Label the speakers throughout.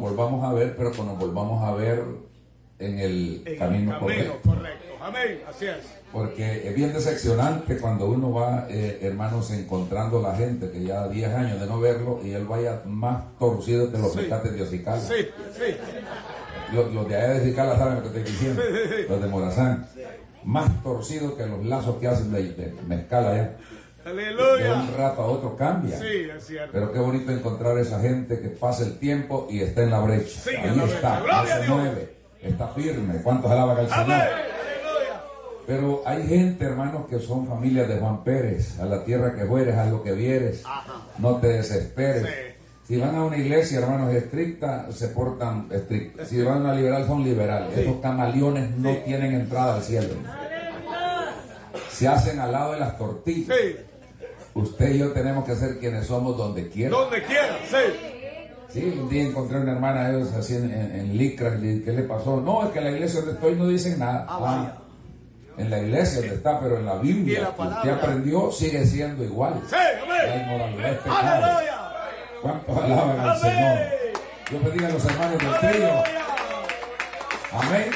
Speaker 1: volvamos a ver, pero que nos volvamos a ver en el camino correcto.
Speaker 2: Amén, así es.
Speaker 1: Porque es bien decepcionante cuando uno va, hermanos, encontrando a la gente que ya 10 años de no verlo y él vaya más torcido que los pecates de Ocicala.
Speaker 2: Sí.
Speaker 1: Los de allá de Ocicala saben lo que estoy diciendo, los de Morazán. Más torcido que los lazos que hacen de mezcal allá.
Speaker 2: Aleluya.
Speaker 1: De un rato a otro cambia.
Speaker 2: Sí, es cierto.
Speaker 1: Pero qué bonito encontrar a esa gente que pasa el tiempo y está en la brecha.
Speaker 2: Sí,
Speaker 1: ahí
Speaker 2: en la
Speaker 1: está,
Speaker 2: brecha.
Speaker 1: no se mueve, está firme. ¿Cuántos alaban al Señor?
Speaker 2: Aleluya.
Speaker 1: Pero hay gente, hermanos, que son familias de Juan Pérez. A la tierra que fueres, a lo que vieres. No te desesperes.
Speaker 2: Sí.
Speaker 1: Si van a una iglesia, hermanos, estricta, se portan estrictos. Si van a una liberal, son liberales. Esos camaleones no tienen entrada al cielo. Se hacen al lado de las tortillas.
Speaker 2: Sí.
Speaker 1: Usted y yo tenemos que ser quienes somos donde quiera.
Speaker 2: Donde quiera, sí.
Speaker 1: Sí, un día encontré una hermana, ellos así en licra, y le dije, ¿qué le pasó? No, es que en la iglesia donde estoy no dicen nada. En la iglesia donde está, pero en la Biblia, que usted aprendió, sigue siendo igual.
Speaker 2: Sí, amén.
Speaker 1: La inmoralidad es pecado.
Speaker 2: Aleluya.
Speaker 1: ¿Cuántos alaban al Señor? Yo pedí a los hermanos del trío. Amén.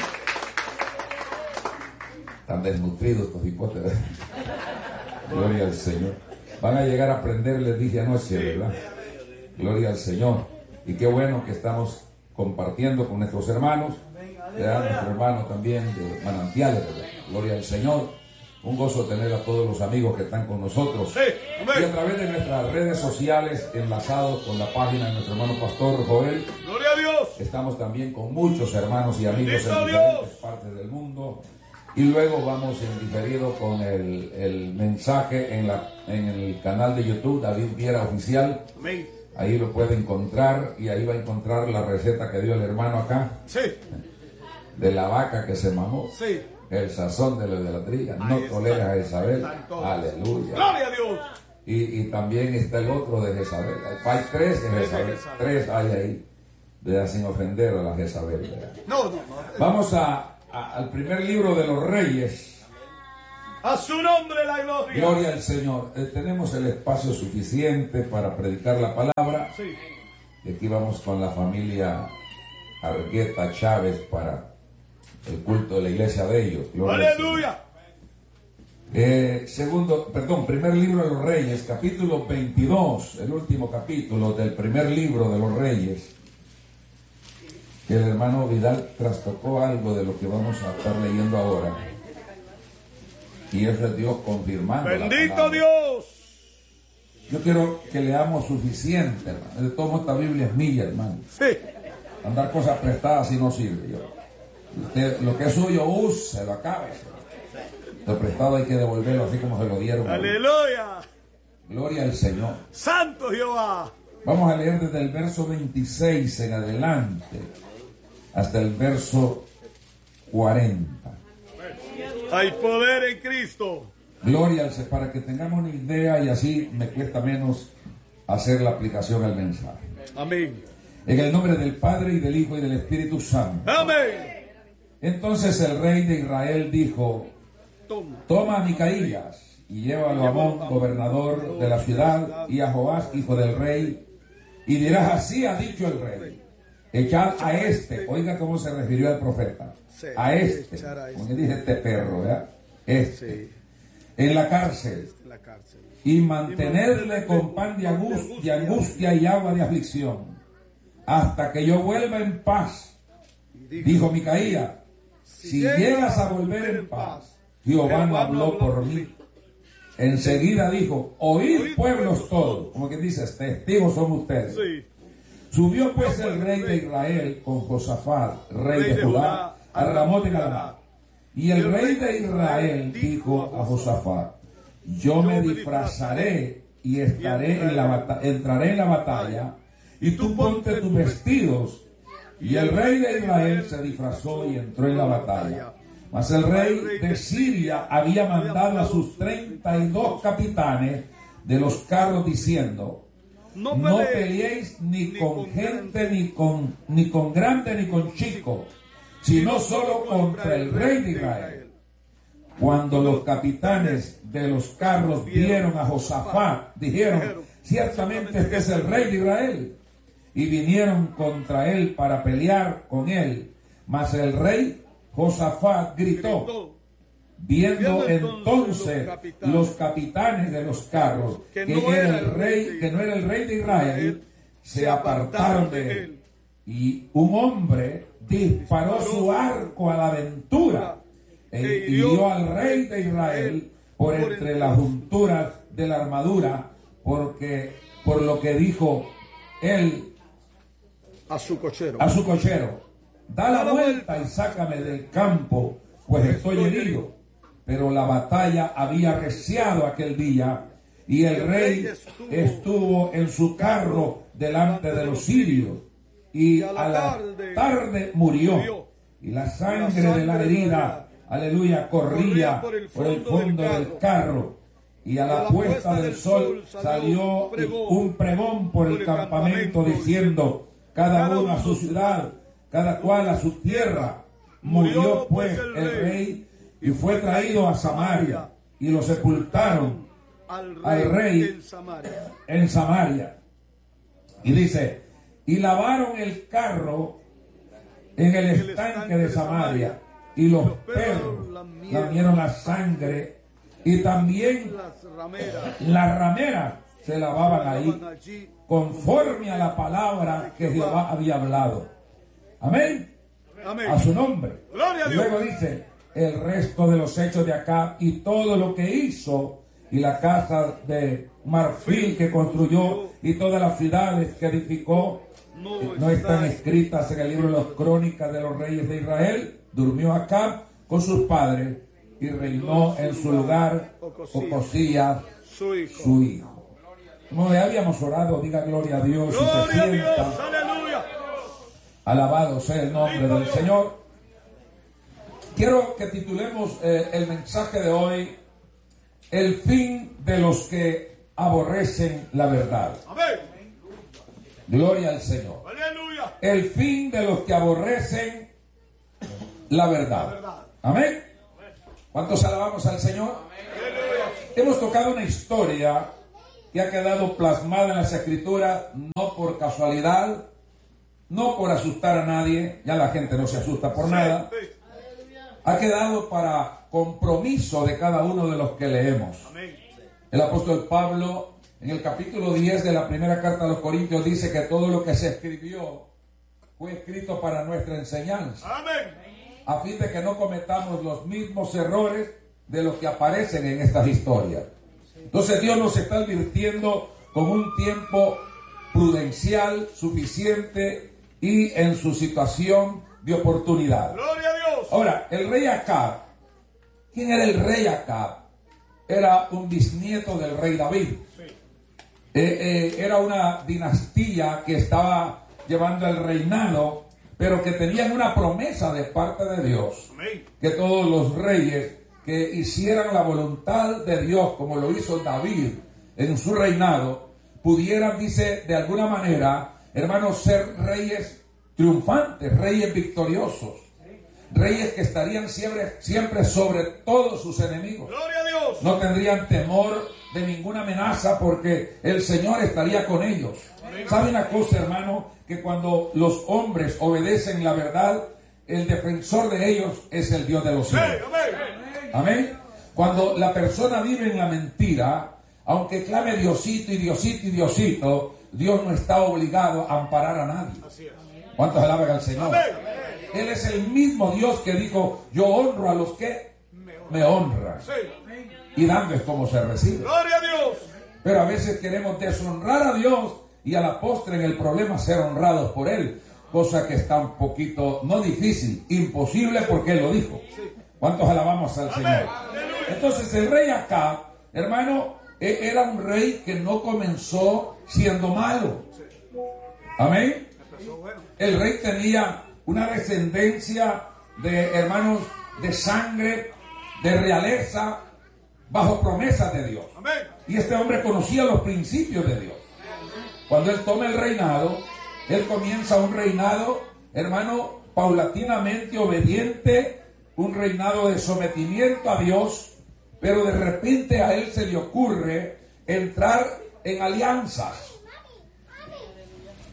Speaker 1: Están desnutridos estos hipotes. Gloria al Señor. Van a llegar a aprender, les dije anoche, ¿verdad? Gloria al Señor. Y qué bueno que estamos compartiendo con nuestros hermanos, nuestro hermano también de Manantiales, ¿verdad? Gloria al Señor. Un gozo tener a todos los amigos que están con nosotros.
Speaker 2: Sí, amén.
Speaker 1: Y a través de nuestras redes sociales, enlazados con la página de nuestro hermano Pastor Joel.
Speaker 2: Gloria a Dios.
Speaker 1: Estamos también con muchos hermanos y amigos
Speaker 2: Bendito
Speaker 1: en
Speaker 2: Dios.
Speaker 1: diferentes partes del mundo. Y luego vamos en diferido con el mensaje en el canal de YouTube, David Viera Oficial.
Speaker 2: Amén.
Speaker 1: Ahí lo puede encontrar y ahí va a encontrar la receta que dio el hermano acá,
Speaker 2: Sí.
Speaker 1: de la vaca que se mamó.
Speaker 2: Sí.
Speaker 1: El sazón de la idolatría. No
Speaker 2: Ahí
Speaker 1: toleras
Speaker 2: está.
Speaker 1: a Jezabel.
Speaker 2: Están todos.
Speaker 1: Aleluya.
Speaker 2: Gloria a Dios.
Speaker 1: Y también está el otro de Jezabel. Hay 3 de Jezabel. 3 hay ahí. ¿Verdad? Sin ofender a la Jezabel. ¿Verdad?
Speaker 2: No.
Speaker 1: Vamos al primer libro de los Reyes.
Speaker 2: A su nombre la gloria.
Speaker 1: Gloria al Señor. Tenemos el espacio suficiente para predicar la palabra.
Speaker 2: Sí.
Speaker 1: Y aquí vamos con la familia Argueta Chávez para el culto de la iglesia de ellos. Gloria al Señor.
Speaker 2: Aleluya.
Speaker 1: Primer libro de los Reyes, capítulo 22, el último capítulo del primer libro de los Reyes. El hermano Vidal trastocó algo de lo que vamos a estar leyendo ahora. Y eso es Dios confirmando.
Speaker 2: Bendito Dios.
Speaker 1: Yo quiero que leamos suficiente, hermano. De todo esta Biblia es mía, hermano.
Speaker 2: Sí.
Speaker 1: Andar cosas prestadas si no sirve. Usted, lo que es suyo, se lo acabe. Lo prestado hay que devolverlo así como se lo dieron.
Speaker 2: Aleluya.
Speaker 1: Gloria al Señor.
Speaker 2: Santo Jehová.
Speaker 1: Vamos a leer desde el verso 26 en adelante hasta el verso 40.
Speaker 2: Hay poder en Cristo.
Speaker 1: Gloria al Señor, para que tengamos una idea y así me cuesta menos hacer la aplicación al mensaje.
Speaker 2: Amén.
Speaker 1: En el nombre del Padre y del Hijo y del Espíritu Santo.
Speaker 2: Amén.
Speaker 1: Entonces el rey de Israel dijo: toma a Micaías y llévalo a Amón, gobernador de la ciudad, y a Joás, hijo del rey, y dirás: así ha dicho el rey, echad a este. Oiga cómo se refirió al profeta. A este, como que dice este perro, ¿verdad? Este, en la cárcel, y mantenerle con pan de angustia y agua de aflicción, hasta que yo vuelva en paz. Dijo Micaías: si llegas a volver en paz, Jehová no habló por mí. Enseguida dijo: oíd, pueblos todos. Como que dice, testigos son ustedes.
Speaker 2: Sí.
Speaker 1: Subió pues el rey de Israel con Josafat, rey de Judá, a Ramot de Galaad. Y el rey de Israel dijo a Josafat: yo me disfrazaré y entraré en la batalla, y tú ponte tus vestidos. Y el rey de Israel se disfrazó y entró en la batalla. Mas el rey de Siria había mandado a sus 32 capitanes de los carros diciendo: no peleéis ni con gente, ni con grande, ni con chico, sino solo contra el rey de Israel. Cuando los capitanes de los carros vieron a Josafat, dijeron: ciertamente este es el rey de Israel. y vinieron contra él para pelear con él. Mas el rey Josafat gritó, viendo entonces los capitanes de los carros que no era el rey de Israel, se apartaron de él. Y un hombre disparó su arco a la aventura e hirió al rey de Israel por entre las junturas de la armadura, por lo que dijo él
Speaker 2: a su cochero,
Speaker 1: da la vuelta y sácame del campo, pues estoy herido. Pero la batalla había arreciado aquel día, y el rey estuvo en su carro delante de los sirios, y a la tarde murió, y la sangre de la herida, aleluya, corría por el fondo del carro. Y a la puesta del sol salió un pregón por el campamento diciendo, cada uno a su ciudad, cada cual a su tierra. Murió pues el rey y fue traído a Samaria, y lo sepultaron al rey en Samaria. Y dice, y lavaron el carro en el estanque de Samaria, y los perros lamieron la sangre, y también las rameras se lavaban ahí, conforme a la palabra que Jehová había hablado. Amén. A su nombre. Y luego dice, el resto de los hechos de Acab y todo lo que hizo, y la casa de marfil que construyó, y todas las ciudades que edificó, no están escritas en el libro de las crónicas de los reyes de Israel. Durmió Acab con sus padres, y reinó en su lugar Ocosías, su hijo. Como ya habíamos orado, diga gloria a Dios.
Speaker 2: Gloria a Dios, aleluya.
Speaker 1: Alabado sea el nombre del Señor. Quiero que titulemos el mensaje de hoy, el fin de los que aborrecen la verdad.
Speaker 2: Amén.
Speaker 1: Gloria al Señor.
Speaker 2: Aleluya.
Speaker 1: El fin de los que aborrecen la verdad. Amén. ¿Cuántos alabamos al Señor? Hemos tocado una historia que ha quedado plasmada en las Escrituras, no por casualidad, no por asustar a nadie, ya la gente no se asusta por nada. Ha quedado para compromiso de cada uno de los que leemos. El apóstol Pablo, en el capítulo 10 de la primera carta a los Corintios, dice que todo lo que se escribió fue escrito para nuestra enseñanza.
Speaker 2: Amén.
Speaker 1: A fin de que no cometamos los mismos errores de los que aparecen en estas historias. Entonces Dios nos está advirtiendo con un tiempo prudencial, suficiente y en su situación de oportunidad.
Speaker 2: Gloria a Dios.
Speaker 1: Ahora, el rey Acab, ¿quién era el rey Acab? Era un bisnieto del rey David. Era una dinastía que estaba llevando el reinado, pero que tenían una promesa de parte de Dios, que todos los reyes que hicieran la voluntad de Dios, como lo hizo David en su reinado, pudieran, dice, de alguna manera, hermanos, ser reyes triunfantes, reyes victoriosos, reyes que estarían siempre sobre todos sus enemigos.
Speaker 2: Gloria a Dios.
Speaker 1: No tendrían temor de ninguna amenaza porque el Señor estaría con ellos. ¿Sabe una cosa, hermano? Que cuando los hombres obedecen la verdad, el defensor de ellos es el Dios de los cielos. Amén. Cuando la persona vive en la mentira, aunque clame Diosito y Diosito y Diosito, Dios no está obligado a amparar a nadie. ¿Cuántos alaban al Señor? Él es el mismo Dios que dijo, yo honro a los que me honran. Y dando es como se recibe.
Speaker 2: Gloria a Dios.
Speaker 1: Pero a veces queremos deshonrar a Dios y a la postre en el problema ser honrados por Él. Cosa que está un poquito, no difícil, imposible porque Él lo dijo. ¿Cuántos alabamos al Señor? Entonces el rey Acab, hermano, era un rey que no comenzó siendo malo. Amén. El rey tenía una descendencia de hermanos de sangre, de realeza, bajo promesas de Dios. Y este hombre conocía los principios de Dios. Cuando él toma el reinado, él comienza un reinado, hermano, paulatinamente obediente, un reinado de sometimiento a Dios, pero de repente a él se le ocurre entrar en alianzas.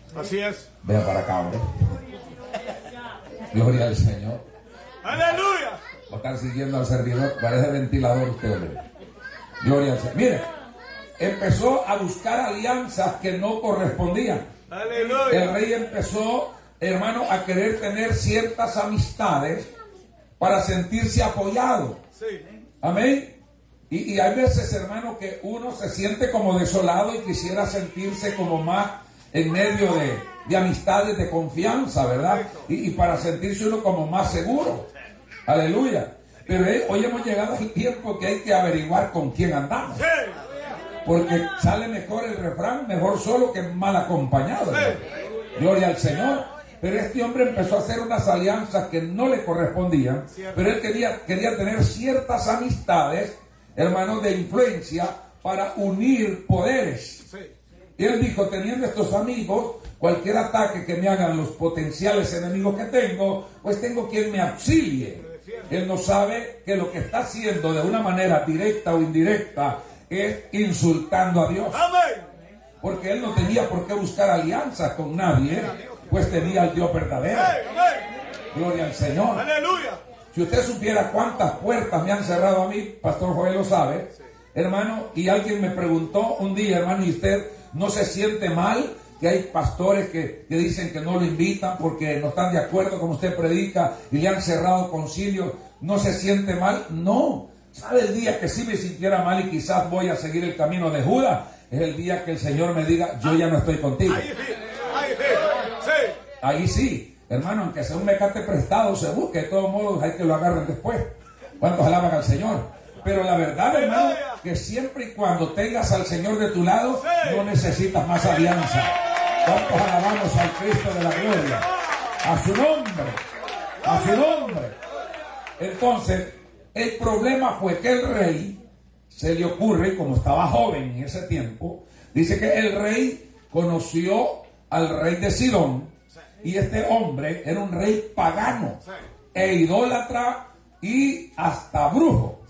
Speaker 2: Así es.
Speaker 1: Vea para acá, hombre. Gloria al Señor.
Speaker 2: Aleluya.
Speaker 1: Va a estar siguiendo al servidor. Parece ventilador usted, hombre. Gloria al Señor. Mire, empezó a buscar alianzas que no correspondían.
Speaker 2: Aleluya.
Speaker 1: El rey empezó, hermano, a querer tener ciertas amistades para sentirse apoyado.
Speaker 2: Sí.
Speaker 1: Amén. Y hay veces, hermano, que uno se siente como desolado y quisiera sentirse como más en medio de amistades de confianza, ¿verdad? Y para sentirse uno como más seguro. Aleluya. Pero hoy hemos llegado al tiempo que hay que averiguar con quién andamos. Porque sale mejor el refrán, mejor solo que mal acompañado, ¿verdad? Gloria al Señor. Pero este hombre empezó a hacer unas alianzas que no le correspondían. Pero él quería tener ciertas amistades, hermanos, de influencia para unir poderes. Y él dijo, teniendo estos amigos, cualquier ataque que me hagan los potenciales enemigos que tengo, pues tengo quien me auxilie. Él no sabe que lo que está haciendo de una manera directa o indirecta es insultando a Dios. Porque él no tenía por qué buscar alianzas con nadie, pues tenía al Dios verdadero. Gloria al Señor.
Speaker 2: Aleluya.
Speaker 1: Si usted supiera cuántas puertas me han cerrado a mí, Pastor Joel lo sabe, hermano, y alguien me preguntó un día, hermano, ¿y usted no se siente mal que hay pastores que dicen que no lo invitan porque no están de acuerdo con usted predica y le han cerrado concilios? ¿No se siente mal? No. ¿Sabe el día que sí me sintiera mal y quizás voy a seguir el camino de Judas? Es el día que el Señor me diga, yo ya no estoy contigo. Ahí sí, hermano, aunque sea un mecate prestado, se busque, de todos modos hay que lo agarren después. ¿Cuántos alaban al Señor? Pero la verdad, hermano, que siempre y cuando tengas al Señor de tu lado, no necesitas más alianza. ¿Cuántos alabamos al Cristo de la gloria? A su nombre, a su nombre. Entonces, el problema fue que el rey se le ocurre, como estaba joven en ese tiempo, dice que el rey conoció al rey de Sidón, y este hombre era un rey pagano e idólatra y hasta brujo.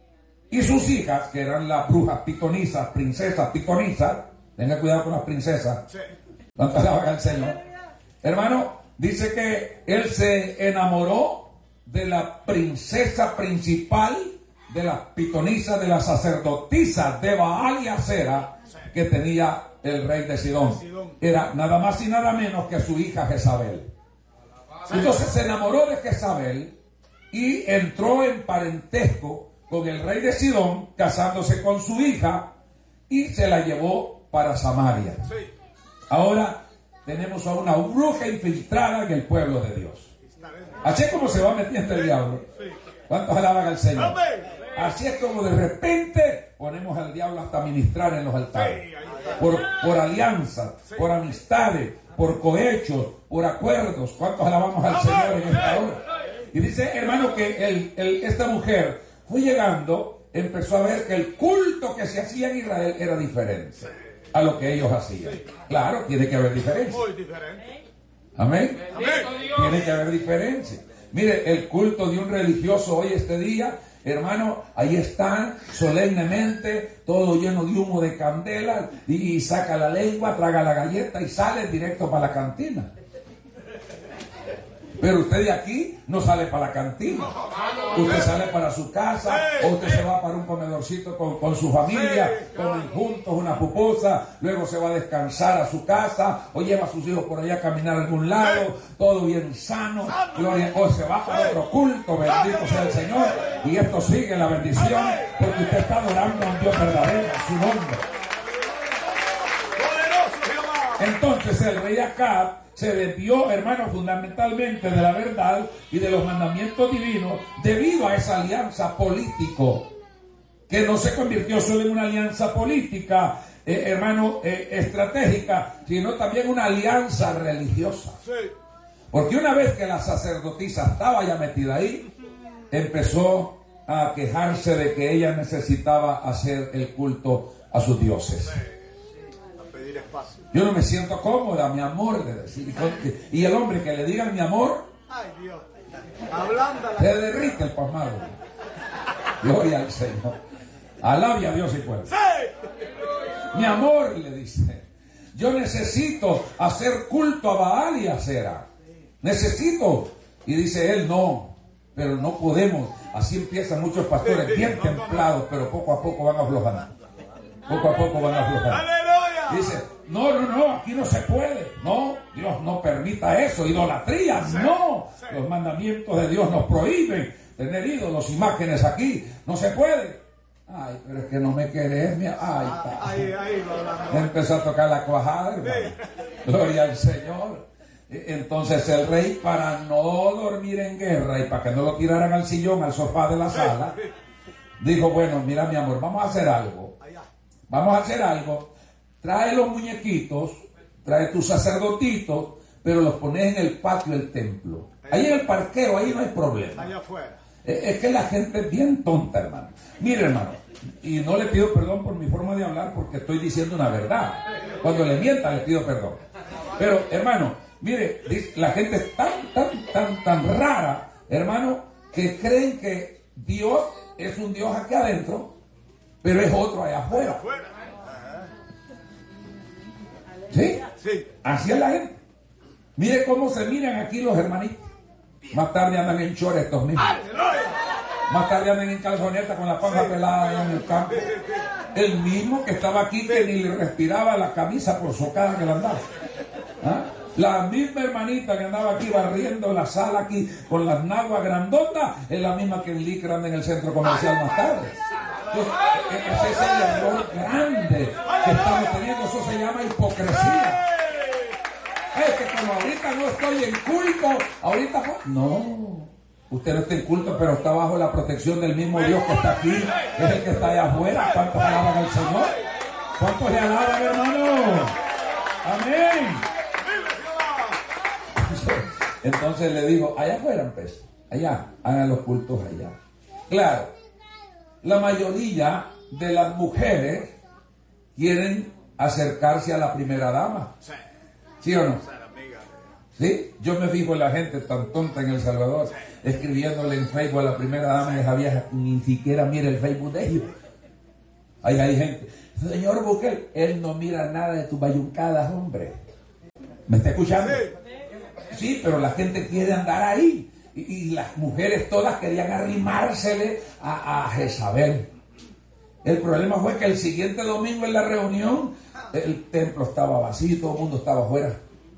Speaker 1: Y sus hijas, que eran las brujas pitonizas, princesas pitonizas, tenga cuidado con las princesas, ¿cuánto alaban al Señor? Hermano, dice que él se enamoró de la princesa principal de las pitonizas, de las sacerdotisas de Baal y Acera que tenía el rey de Sidón. Era nada más y nada menos que su hija Jezabel. Entonces se enamoró de Jezabel y entró en parentesco con el rey de Sidón, casándose con su hija, y se la llevó para Samaria. Ahora tenemos a una bruja infiltrada en el pueblo de Dios. Así es como se va metiendo el diablo. ¿Cuántos alaban al Señor? Así es como de repente ponemos al diablo hasta ministrar en los altares. Por alianzas, por amistades, por cohechos, por acuerdos. ¿Cuántos alabamos al Señor en esta hora? Y dice, hermano, que esta mujer fue llegando, empezó a ver que el culto que se hacía en Israel era diferente a lo que ellos hacían. Claro, tiene que haber diferencia.
Speaker 2: Muy diferente.
Speaker 1: Amén. Tiene que haber diferencia. Mire, el culto de un religioso hoy este día, hermano, ahí están solemnemente, todo lleno de humo de candela, y saca la lengua, traga la galleta y sale directo para la cantina. Pero usted de aquí no sale para la cantina. Usted sale para su casa, o usted se va para un comedorcito con su familia, comen juntos una pupusa, luego se va a descansar a su casa, o lleva a sus hijos por allá a caminar a algún lado, todo bien sano, gloria, o se va para otro culto, bendito sea el Señor, y esto sigue la bendición, porque usted está adorando a un Dios verdadero, su nombre. Entonces el rey Acab se desvió, hermano, fundamentalmente de la verdad y de los mandamientos divinos debido a esa alianza político, que no se convirtió solo en una alianza política, hermano, estratégica, sino también una alianza religiosa. Porque una vez que la sacerdotisa estaba ya metida ahí, empezó a quejarse de que ella necesitaba hacer el culto a sus dioses. Yo no me siento cómoda, mi amor, de decir. Y el hombre que le diga mi amor,
Speaker 2: ay, Dios, ablándala,
Speaker 1: se derrite el pasmado. Gloria al Señor. Alabe a Dios y pueblo. Mi amor, le dice. yo necesito hacer culto a Baal y a Acera. Necesito. Y dice él, no, pero no podemos. Así empiezan muchos pastores bien templados, pero poco a poco van aflojando. Poco a poco van aflojando. Dice, no, aquí no se puede. No, Dios no permita eso. Idolatría, no. Los mandamientos de Dios nos prohíben tener ídolos, imágenes aquí. No se puede. Ay, pero es que no me querés. Empezó a tocar la cuajada, hermano. Gloria al Señor. Entonces el rey, para no dormir en guerra y para que no lo tiraran al sillón, al sofá de la sala, dijo, bueno, mira mi amor, vamos a hacer algo. Vamos a hacer algo. Trae los muñequitos, trae tus sacerdotitos, pero los pones en el patio del templo. Ahí en el parqueo, ahí no hay problema.
Speaker 2: Allá afuera.
Speaker 1: Es que la gente es bien tonta, hermano. Mire, hermano, y no le pido perdón por mi forma de hablar porque estoy diciendo una verdad. Cuando le mienta, le pido perdón. Pero, hermano, mire, la gente es tan rara, hermano, que creen que Dios es un Dios aquí adentro, pero es otro allá afuera. ¿Sí?
Speaker 2: Sí.
Speaker 1: Así es la gente. Mire cómo se miran aquí los hermanitos. Más tarde andan en chores estos mismos. Más tarde andan en calzoneta con la panza pelada en el campo. El mismo que estaba aquí que ni le respiraba la camisa por socada que le andaba. ¿Ah? La misma hermanita que andaba aquí barriendo la sala aquí con las naguas grandotas es la misma que en Licra anda en el centro comercial más tarde. Entonces, ese es el error grande que estamos teniendo. Eso se llama hipocresía. Es que como ahorita no estoy en culto, ahorita no. Usted no está en culto, pero está bajo la protección del mismo Dios que está aquí, que es el que está allá afuera. ¿Cuántos alaban al Señor? ¿Cuántos le alaban, hermano? Amén. Entonces le digo, allá afuera, pues, allá, hagan los cultos allá. Claro, la mayoría de las mujeres quieren acercarse a la primera dama. ¿Sí o no? ¿Sí? Yo me fijo en la gente tan tonta en El Salvador, escribiéndole en Facebook a la primera dama de esa vieja, ni siquiera mira el Facebook de ellos. Ahí hay gente, señor Bukele, él no mira nada de tus bayuncadas, hombre. ¿Me está escuchando? Sí, pero la gente quiere andar ahí. Y las mujeres todas querían arrimársele a Jezabel. El problema fue que el siguiente domingo en la reunión, el templo estaba vacío, todo el mundo estaba afuera.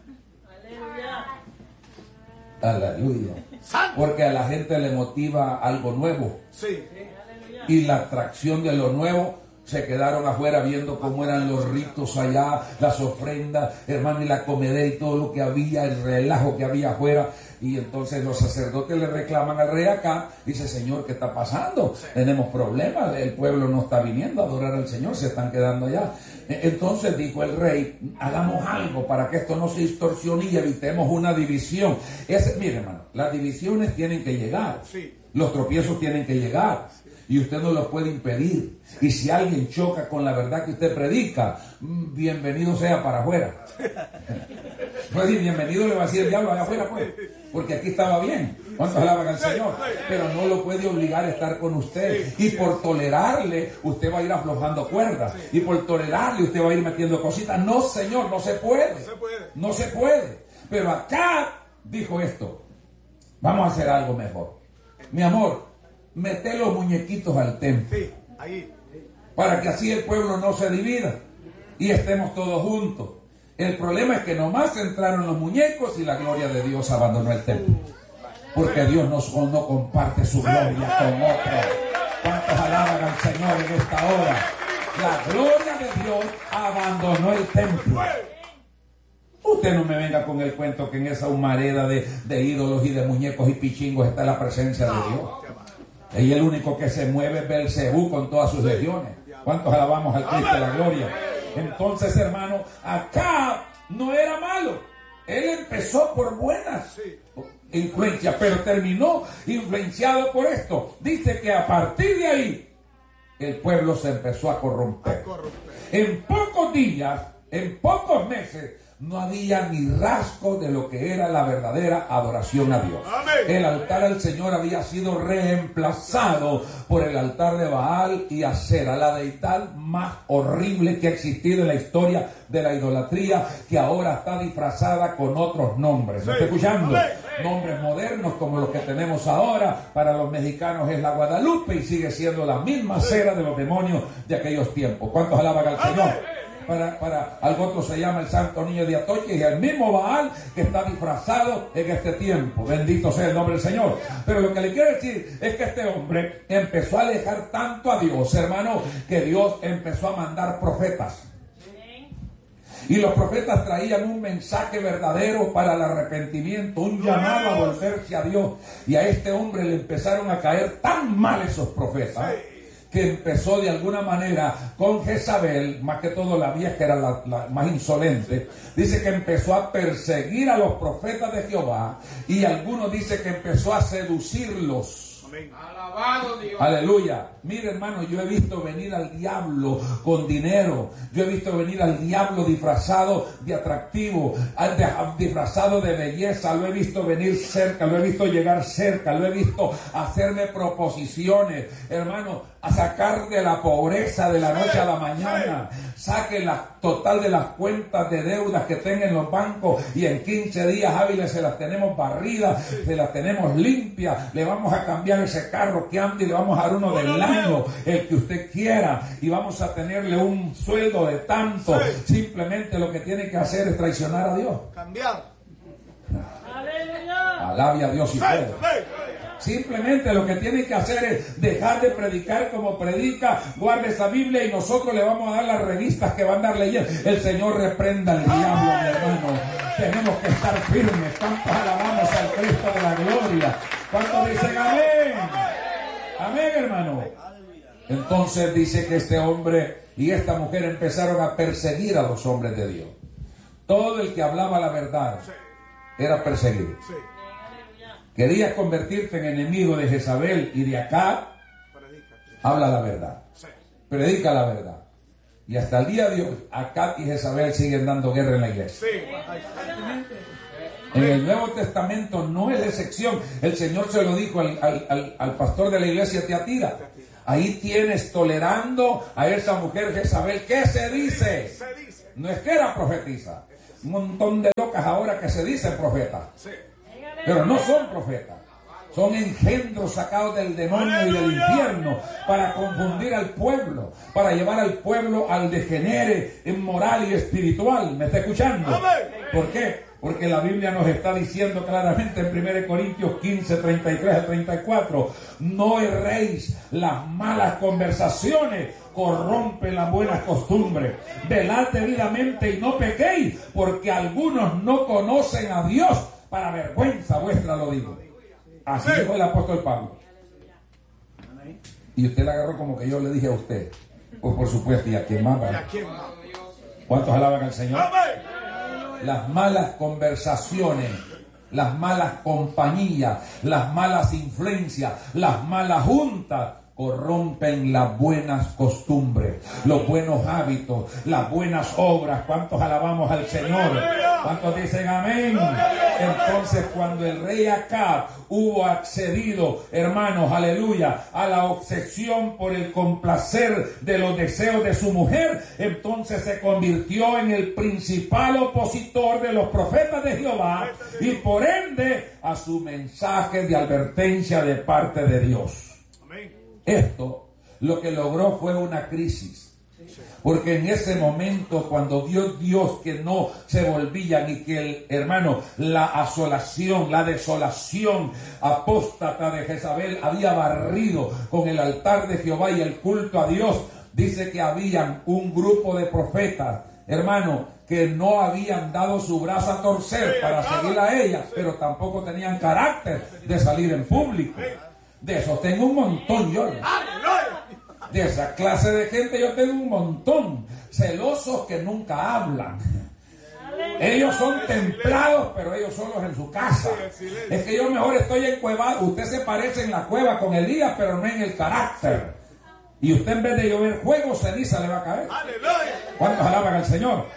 Speaker 1: Aleluya. Porque a la gente le motiva algo nuevo.
Speaker 2: Sí.
Speaker 1: Y la atracción de lo nuevo, se quedaron afuera viendo cómo eran los ritos allá, las ofrendas, hermano, y la comedera y todo lo que había, el relajo que había afuera. Y entonces los sacerdotes le reclaman al rey acá, dice, Señor, ¿qué está pasando? Tenemos problemas, el pueblo no está viniendo a adorar al Señor, se están quedando allá. Entonces dijo el rey, hagamos algo para que esto no se distorsione y evitemos una división. Mire, hermano, las divisiones tienen que llegar, los tropiezos tienen que llegar. Y usted no los puede impedir. Y si alguien choca con la verdad que usted predica, bienvenido sea para afuera. Pues bienvenido le va a decir el diablo allá afuera, pues. Porque aquí estaba bien. ¿Cuántos alaban al Señor? Pero no lo puede obligar a estar con usted. Y por tolerarle, usted va a ir aflojando cuerdas. Y por tolerarle, usted va a ir metiendo cositas. No, Señor, no se puede. No se puede. Pero acá dijo esto. Vamos a hacer algo mejor. Mi amor, mete los muñequitos al templo.
Speaker 2: Sí, ahí.
Speaker 1: Para que así el pueblo no se divida y estemos todos juntos. El problema es que nomás entraron los muñecos y la gloria de Dios abandonó el templo. Porque Dios no comparte su gloria con otros. ¿Cuántos alaban al Señor en esta hora? La gloria de Dios abandonó el templo. Usted no me venga con el cuento que en esa humareda de ídolos y de muñecos y pichingos está la presencia de Dios. Y el único que se mueve es Belcebú con todas sus legiones. ¿Cuántos alabamos al Cristo de la gloria? Entonces, hermano, acá no era malo. Él empezó por buenas influencias, pero terminó influenciado por esto. Dice que a partir de ahí, el pueblo se empezó a corromper. En pocos días, en pocos meses, no había ni rasgo de lo que era la verdadera adoración a Dios.
Speaker 2: Amén.
Speaker 1: El altar al Señor había sido reemplazado por el altar de Baal y Asera, la deidad más horrible que ha existido en la historia de la idolatría, que ahora está disfrazada con otros nombres. ¿Me está escuchando?
Speaker 2: Amén.
Speaker 1: Nombres modernos como los que tenemos ahora. Para los mexicanos es la Guadalupe y sigue siendo la misma cera de los demonios de aquellos tiempos. ¿Cuántos alaban al Señor? Para algo otro se llama el Santo Niño de Atoche, y el mismo Baal que está disfrazado en este tiempo. Bendito sea el nombre del Señor. Pero lo que le quiero decir es que este hombre empezó a alejar tanto a Dios, hermano, que Dios empezó a mandar profetas. Y los profetas traían un mensaje verdadero para el arrepentimiento, un llamado a volverse a Dios. Y a este hombre le empezaron a caer tan mal esos profetas, que empezó de alguna manera con Jezabel, más que todo la vieja, que era la más insolente. Dice que empezó a perseguir a los profetas de Jehová, y algunos dice que empezó a seducirlos.
Speaker 2: Alabado Dios.
Speaker 1: Aleluya. Mire, hermano, yo he visto venir al diablo con dinero. Yo he visto venir al diablo disfrazado de atractivo, disfrazado de belleza. Lo he visto venir cerca, lo he visto llegar cerca, lo he visto hacerme proposiciones, hermano, a sacar de la pobreza de la noche a la mañana. Saque la total de las cuentas de deudas que tenga en los bancos, y en 15 días hábiles se las tenemos barridas, se las tenemos limpias. Le vamos a cambiar ese carro que anda y le vamos a dar uno del año, el que usted quiera, y vamos a tenerle un sueldo de tanto. Simplemente lo que tiene que hacer es traicionar a Dios.
Speaker 2: Cambiar.
Speaker 1: Alabe a Dios y puede. Simplemente lo que tiene que hacer es dejar de predicar como predica, guarde esa Biblia y nosotros le vamos a dar las revistas que va a andar leyendo. El Señor reprenda al diablo, mi hermano. Tenemos que estar firmes. ¿Cuántos alabamos al Cristo de la gloria? ¿Cuántos dicen amén? Amén, hermano. Entonces dice que este hombre y esta mujer empezaron a perseguir a los hombres de Dios. Todo el que hablaba la verdad era perseguido. Querías convertirte en enemigo de Jezabel y de Acab, habla la verdad, predica la verdad. Y hasta el día de hoy, Acab y Jezabel siguen dando guerra en la iglesia. En el Nuevo Testamento no es excepción. El Señor se lo dijo al pastor de la iglesia de Tiatira. Ahí tienes tolerando a esa mujer Jezabel. ¿Qué se dice? No es que era profetisa. Un montón de locas ahora que se dicen profetas, pero no son profetas. Son engendros sacados del demonio y del infierno para confundir al pueblo, para llevar al pueblo al degenere en moral y espiritual. ¿Me está escuchando? ¿Por qué? Porque la Biblia nos está diciendo claramente en 1 Corintios 15, 33 a 34, no erréis, las malas conversaciones corrompen las buenas costumbres. Velad debidamente y no pequéis, porque algunos no conocen a Dios. Para vergüenza vuestra lo digo. Así dijo el apóstol Pablo. Y usted la agarró como que yo le dije a usted. Pues por supuesto, ¿y a quién más? ¿Cuántos alaban al Señor? Las malas conversaciones, las malas compañías, las malas influencias, las malas juntas corrompen las buenas costumbres, los buenos hábitos, las buenas obras. ¿Cuántos alabamos al Señor? ¿Cuántos dicen amén? Entonces, cuando el rey Acab hubo accedido, hermanos, aleluya, a la obsesión por el complacer de los deseos de su mujer, entonces se convirtió en el principal opositor de los profetas de Jehová y por ende a su mensaje de advertencia de parte de Dios. Esto lo que logró fue una crisis, porque en ese momento cuando Dios que no se volvían y que la asolación, la desolación apóstata de Jezabel había barrido con el altar de Jehová y el culto a Dios, dice que habían un grupo de profetas, hermano, que no habían dado su brazo a torcer para seguir a ellas, pero tampoco tenían carácter de salir en público. De esos tengo un montón yo. De esa clase de gente yo tengo un montón. Celosos que nunca hablan. Ellos son templados, pero ellos solos en su casa. Es que yo mejor estoy encuevado. Usted se parece en la cueva con Elías, pero no en el carácter. Y usted en vez de llover fuego, ceniza le va a caer. ¿Cuántos alaban al Señor?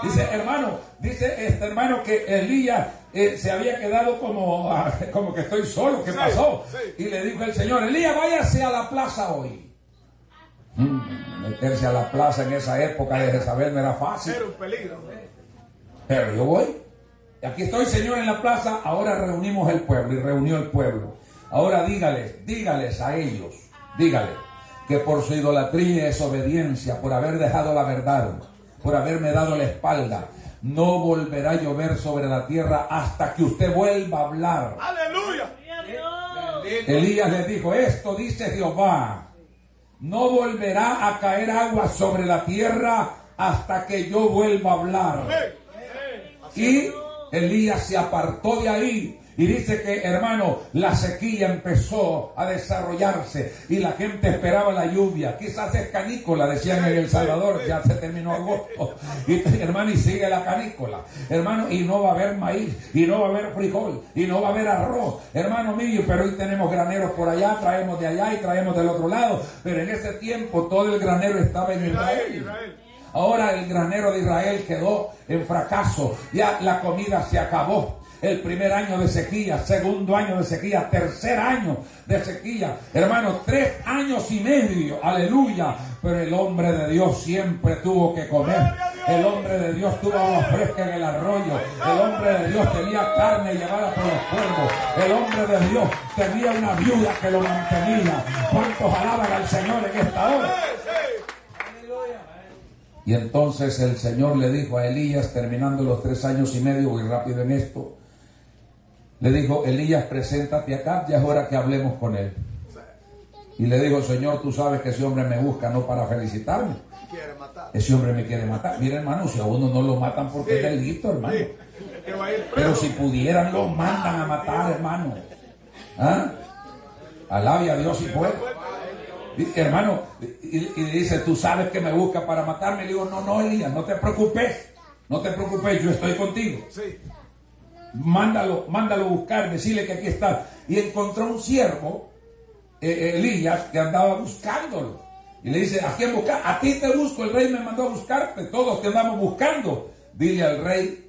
Speaker 1: Dice, hermano, dice este hermano que Elías se había quedado como que estoy solo. ¿Qué pasó? Y le dijo el Señor, Elías, váyase a la plaza hoy. Meterse a la plaza en esa época de Jezabel no era fácil.
Speaker 3: Era un peligro.
Speaker 1: Pero yo voy. Aquí estoy, Señor, en la plaza. Ahora reunimos el pueblo. Y reunió el pueblo. Ahora dígales a ellos, dígales que por su idolatría y desobediencia, por haber dejado la verdad, por haberme dado la espalda, no volverá a llover sobre la tierra hasta que usted vuelva a hablar.
Speaker 3: ¡Aleluya!
Speaker 1: Elías les dijo, esto dice Jehová, no volverá a caer agua sobre la tierra hasta que yo vuelva a hablar. Y Elías se apartó de ahí. Y dice que, hermano, la sequía empezó a desarrollarse y la gente esperaba la lluvia. Quizás es canícola, decían en El Salvador, ya se terminó agosto. Y, hermano, y sigue la canícola. Hermano, y no va a haber maíz, y no va a haber frijol, y no va a haber arroz. Hermano mío, pero hoy tenemos graneros por allá, traemos de allá y traemos del otro lado. Pero en ese tiempo todo el granero estaba en Israel. Ahora el granero de Israel quedó en fracaso. Ya la comida se acabó. El primer año de sequía, segundo año de sequía, tercer año de sequía. Hermano, 3 años y medio. Aleluya. Pero el hombre de Dios siempre tuvo que comer. El hombre de Dios tuvo agua fresca en el arroyo. El hombre de Dios tenía carne llevada por los cuervos. El hombre de Dios tenía una viuda que lo mantenía. ¿Cuántos alaban al Señor en esta hora? Y entonces el Señor le dijo a Elías, terminando los 3 años y medio, voy rápido en esto, le dijo, Elías, preséntate acá, ya es hora que hablemos con él. Y le dijo, Señor, tú sabes que ese hombre me busca no para felicitarme. Ese hombre me quiere matar. Mira, hermano, si a uno no lo matan porque es delito, hermano. Pero si pudieran, lo mandan a matar, hermano. ¿Ah? Alabe a Dios y puede. Hermano, y dice, tú sabes que me busca para matarme. Le digo, no, Elías, no te preocupes, yo estoy contigo. Mándalo a buscar, decirle que aquí está. Y encontró un siervo, Elías, que andaba buscándolo. Y le dice, ¿a quién buscar? A ti te busco, el rey me mandó a buscarte, todos te andamos buscando. Dile al rey